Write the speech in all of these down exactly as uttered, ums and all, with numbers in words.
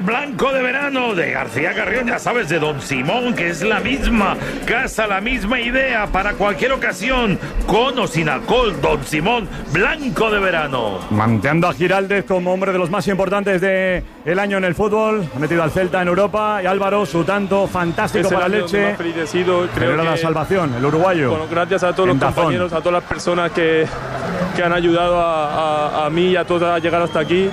Blanco de Verano de García Carrión, ya sabes, de Don Simón, que es la misma casa, la misma idea para cualquier ocasión, con o sin alcohol. Don Simón, Blanco de Verano. Manteando a Giraldez como hombre de los más importantes del año en el fútbol, ha metido al Celta en Europa, y Álvaro, su tanto fantástico es para el Elche, creo que la salvación, el uruguayo. Bueno, gracias a todos los Dazón. compañeros, a todas las personas que, que han ayudado a, a, a mí y a todos a llegar hasta aquí.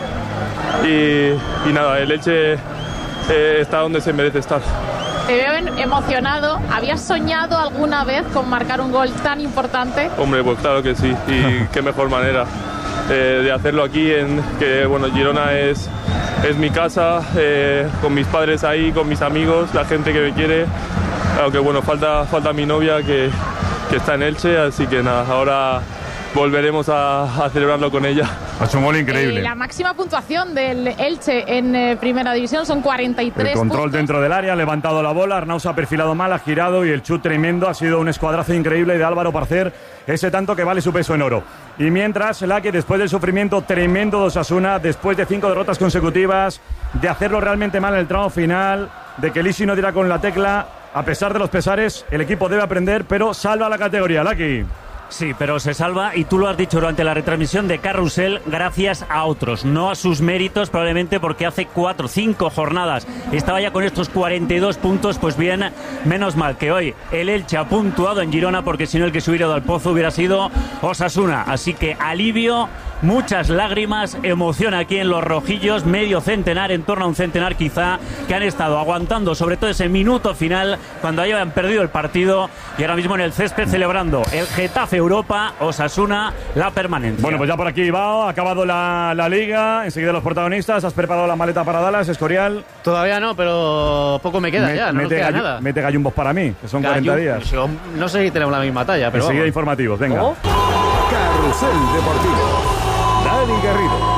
Y, y nada, el Elche eh, está donde se merece estar. Te veo emocionado. ¿Habías soñado alguna vez con marcar un gol tan importante? Hombre, pues claro que sí. Y qué mejor manera eh, de hacerlo aquí, en que bueno, Girona es, es mi casa, eh, con mis padres ahí, con mis amigos, la gente que me quiere. Aunque bueno, falta, falta mi novia que, que está en Elche, así que nada, ahora volveremos a, a celebrarlo con ella. Ha hecho un gol increíble. Eh, la máxima puntuación del Elche en eh, Primera División son cuarenta y tres El control puntos. dentro del área, ha levantado la bola, Arnau se ha perfilado mal, ha girado y el chut tremendo. Ha sido un escuadrazo increíble de Álvaro para hacer ese tanto que vale su peso en oro. Y mientras, Laki, después del sufrimiento tremendo de Osasuna, después de cinco derrotas consecutivas, de hacerlo realmente mal en el tramo final, de que Lisi no diera con la tecla, a pesar de los pesares, el equipo debe aprender, pero salva la categoría, Laki. Sí, pero se salva, y tú lo has dicho durante la retransmisión de Carrusel, gracias a otros, no a sus méritos, probablemente porque hace cuatro, cinco jornadas estaba ya con estos cuarenta y dos puntos. Pues bien, menos mal que hoy el Elche ha puntuado en Girona, porque si no el que se hubiera ido al pozo hubiera sido Osasuna. Así que alivio, muchas lágrimas, emoción aquí en los rojillos, medio centenar, en torno a un centenar quizá, que han estado aguantando sobre todo ese minuto final cuando habían perdido el partido, y ahora mismo en el césped celebrando el Getafe Europa, Osasuna, la permanencia. Bueno, pues ya por aquí va, ha acabado la, la liga, enseguida los protagonistas. ¿Has preparado la maleta para Dallas, Escorial? Todavía no, pero poco me queda Me, ya, no nos mete, queda gallo, nada. mete gallumbos para mí, que son Gallu- cuarenta días. No sé si tenemos la misma talla, pero Enseguida vamos. informativos, venga. ¿Cómo? Carrusel Deportivo. Dani Garrido.